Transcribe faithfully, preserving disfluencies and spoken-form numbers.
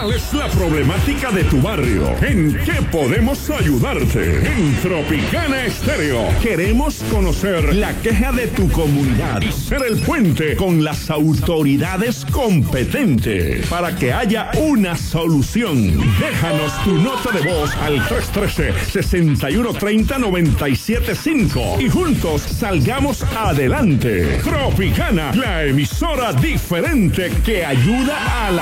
¿Cuál es la problemática de tu barrio? ¿En qué podemos ayudarte? En Tropicana Estéreo queremos conocer la queja de tu comunidad y ser el puente con las autoridades competentes para que haya una solución. Déjanos tu nota de voz al tres uno tres, seis uno tres cero, nueve siete cinco y juntos salgamos adelante. Tropicana, la emisora diferente que ayuda a la